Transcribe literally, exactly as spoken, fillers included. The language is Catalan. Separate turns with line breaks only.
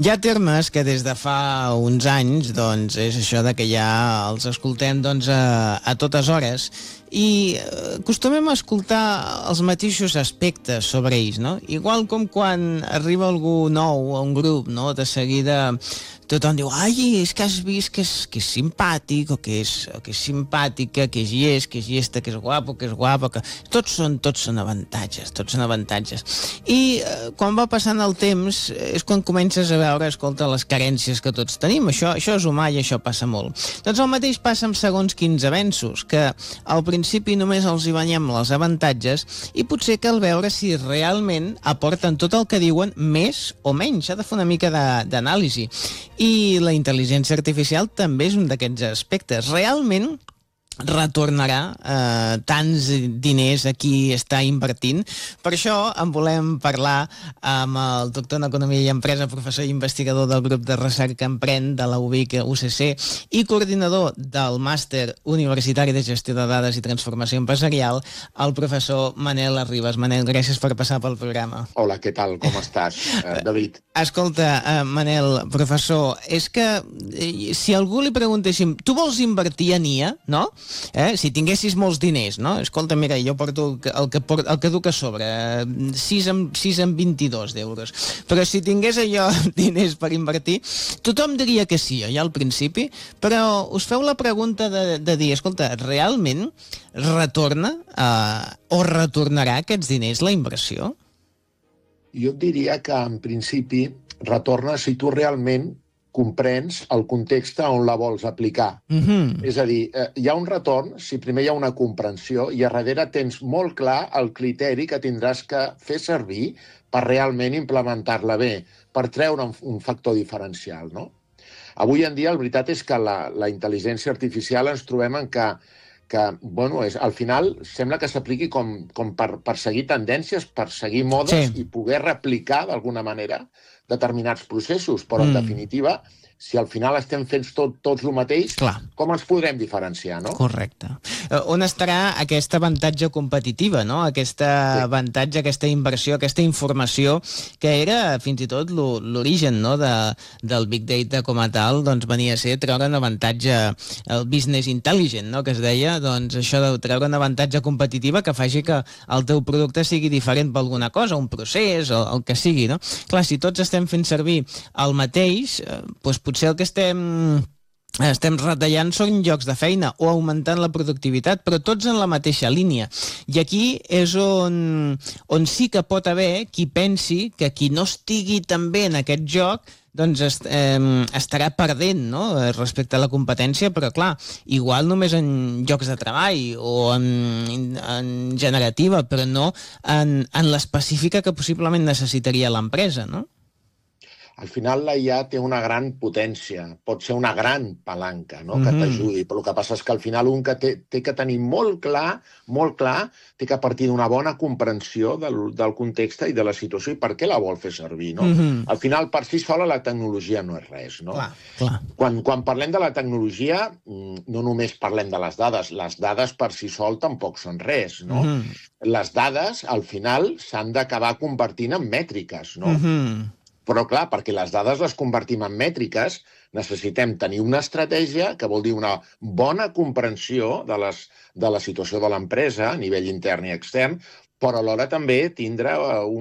Hi ha termes que des de fa uns anys, doncs, és això de que ja els escoltem doncs, a, a totes hores i eh, acostumem a escoltar els mateixos aspectes sobre ells, no? Igual com quan arriba algú nou a un grup, no? De seguida tothom diu, ai, és que has vist que és, que és simpàtic, o que és, o que és simpàtica, que és llest, que és llesta, que és guapo, que és guapa, que... Tots són, tots són avantatges, tots són avantatges. I eh, quan va passant el temps és quan comences a veure, escolta, les carències que tots tenim. Això, això és humà i això passa molt. Doncs el mateix passa amb segons quins avenços, que al principi només els hi banyem els avantatges i potser cal veure si realment aporten tot el que diuen més o menys. S'ha de fer una mica d'anàlisi. I la intel·ligència artificial també és un d'aquests aspectes. Realment retornarà eh, tants diners a qui està invertint. Per això en volem parlar amb el doctor en Economia i Empresa, professor i investigador del grup de recerca Emprèn de la U B I C U C C i coordinador del màster universitari de gestió de dades i transformació empresarial, el professor Manel Arribas. Manel, gràcies per passar pel programa.
Hola, què tal? Com estàs, eh, David?
Escolta, eh, Manel, professor, és que eh, si a algú li preguntéssim, tu vols invertir en I A, no? Eh? Si tinguessis molts diners, no? Escolta, mira, jo porto el que, el que, port, el que duc a sobre, sis amb, sis amb vint-i-dos d'euros. Però si tingués allò diners per invertir, tothom diria que sí, ja al principi, però us feu la pregunta de, de dir, escolta, realment retorna eh, o retornarà aquests diners la inversió?
Jo et diria que, en principi, retorna si tu realment comprens el context on la vols aplicar.
Mm-hmm.
És a dir, eh, hi ha un retorn si primer hi ha una comprensió i a darrere tens molt clar el criteri que tindràs que fer servir per realment implementar-la bé, per treure un, un factor diferencial, no? Avui en dia, la veritat és que la, la intel·ligència artificial ens trobem en que que, bueno, és, al final sembla que s'apliqui com, com per, per seguir tendències, per seguir modes
Sí.
i poder replicar d'alguna manera determinats processos, però en
Mm.
definitiva, si al final estem fent tot, tots el mateix,
Clar.
com ens podrem diferenciar, no?
Correcte. Eh, On estarà aquest avantatge competitiva, no? Aquest avantatge, aquesta inversió, aquesta informació, que era fins i tot lo- l'origen, no? de, del Big Data com a tal, doncs venia a ser treure un avantatge, el business intelligent, no? Que es deia, doncs això de treure un avantatge competitiva que faci que el teu producte sigui diferent per alguna cosa, un procés o el que sigui, no? Clar, si tots estem fent servir el mateix, eh, doncs potser el que estem estem retallant són llocs de feina o augmentant la productivitat, però tots en la mateixa línia. I aquí és on, on sí que pot haver qui pensi que qui no estigui tan bé en aquest joc doncs est, eh, estarà perdent, no? Respecte a la competència, però clar, igual només en llocs de treball o en, en generativa, però no en, en l'específica que possiblement necessitaria l'empresa, no?
Al final la I A té una gran potència, pot ser una gran palanca, no? Que
Mhm.
t'ajudi, però el que passa és que al final un que té, té que tenir molt clar, molt clar, té que partir d'una bona comprensió del, del context i de la situació i per què la vol fer servir, no?
Mhm.
Al final, per si sola, la tecnologia no és res, no?
Clar, clar.
Quan, quan parlem de la tecnologia, mm, no només parlem de les dades, les dades per si sol tampoc són res, no?
Mhm.
Les dades, al final, s'han d'acabar convertint en mètriques, no?
Mhm.
Però, clar, perquè les dades les convertim en mètriques, necessitem tenir una estratègia, que vol dir una bona comprensió de, les, de la situació de l'empresa a nivell intern i extern, però alhora també tindre un